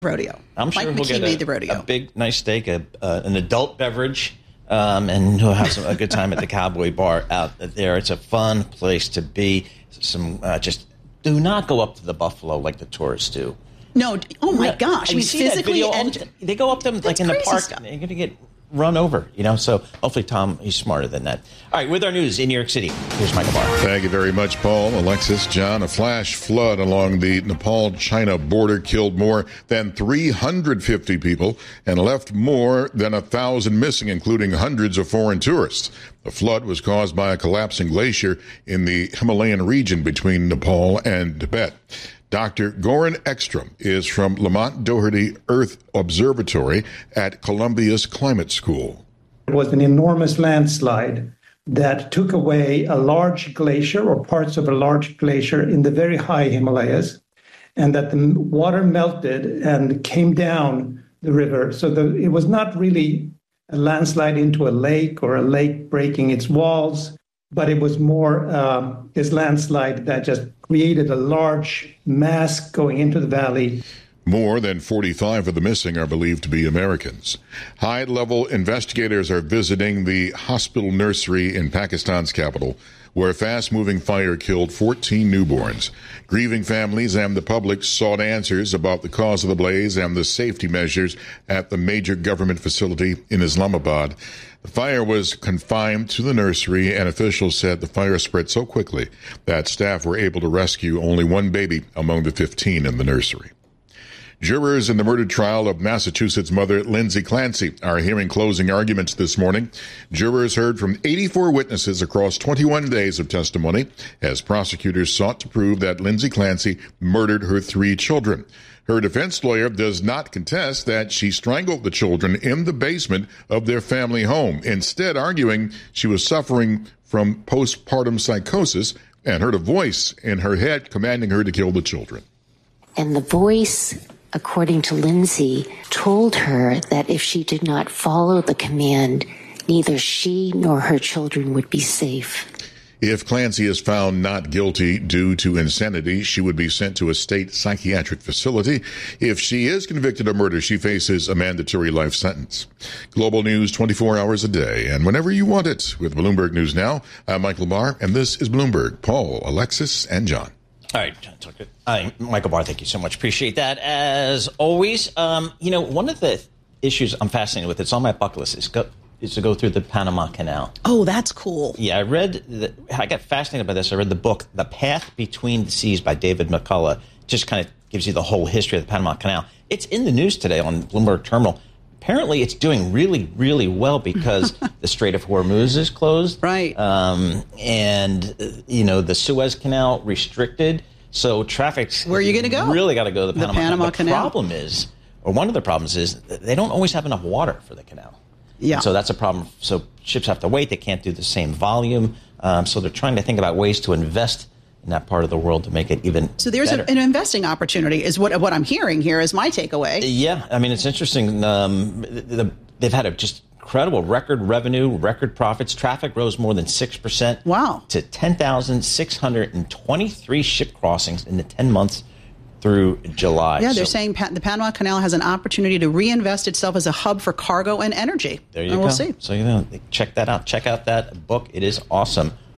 rodeo. I'm sure Mike we'll McKee get made the rodeo. A big, nice steak, an adult beverage, and we'll have a good time at the Cowboy Bar out there. It's a fun place to be. Just do not go up to the buffalo like the tourists do. No, oh my gosh! I mean, physically, they go up them like in the park. And they're going to get run over, So hopefully, Tom, he's smarter than that. All right, with our news in New York City, here's Michael Barr. Thank you very much, Paul, Alexis, John. A flash flood along the Nepal-China border killed more than 350 people and left more than 1,000 missing, including hundreds of foreign tourists. The flood was caused by a collapsing glacier in the Himalayan region between Nepal and Tibet. Dr. Goran Ekstrom is from Lamont Doherty Earth Observatory at Columbia's Climate School. It was an enormous landslide that took away a large glacier or parts of a large glacier in the very high Himalayas, and that the water melted and came down the river. So it was not really a landslide into a lake or a lake breaking its walls, but it was more this landslide that just created a large mass going into the valley. More than 45 of the missing are believed to be Americans. High-level investigators are visiting the hospital nursery in Pakistan's capital, where a fast-moving fire killed 14 newborns. Grieving families and the public sought answers about the cause of the blaze and the safety measures at the major government facility in Islamabad. The fire was confined to the nursery, and officials said the fire spread so quickly that staff were able to rescue only one baby among the 15 in the nursery. Jurors in the murder trial of Massachusetts mother Lindsay Clancy are hearing closing arguments this morning. Jurors heard from 84 witnesses across 21 days of testimony as prosecutors sought to prove that Lindsay Clancy murdered her 3 children. Her defense lawyer does not contest that she strangled the children in the basement of their family home, instead arguing she was suffering from postpartum psychosis and heard a voice in her head commanding her to kill the children. And the voice, according to Lindsay, told her that if she did not follow the command, neither she nor her children would be safe. If Clancy is found not guilty due to insanity, she would be sent to a state psychiatric facility. If she is convicted of murder, she faces a mandatory life sentence. Global news 24 hours a day and whenever you want it. With Bloomberg News Now, I'm Michael Barr, and this is Bloomberg. Paul, Alexis, and John. All right, John Tucker. Michael Barr, thank you so much. Appreciate that. As always, one of the issues I'm fascinated with, it's on my bucket list, is to go through the Panama Canal. Oh, that's cool. Yeah, I got fascinated by this. I read the book, The Path Between the Seas by David McCullough. Just kind of gives you the whole history of the Panama Canal. It's in the news today on Bloomberg Terminal. Apparently, it's doing really, really well because the Strait of Hormuz is closed. Right. And, the Suez Canal restricted. So traffic's where are you going to go? Really got to go to the Panama Canal. Problem is, or one of the problems is, they don't always have enough water for the canal. Yeah. And so that's a problem. So ships have to wait. They can't do the same volume. So they're trying to think about ways to invest in that part of the world to make it even better. So there's an investing opportunity is what I'm hearing here is my takeaway. Yeah. I mean, it's interesting. They've had a just incredible record revenue, record profits. Traffic rose more than 6%. Wow. To 10,623 ship crossings in the 10 months through July. Yeah, they're saying the Panama Canal has an opportunity to reinvest itself as a hub for cargo and energy. There you go. We'll see. So, check that out. Check out that book. It is awesome.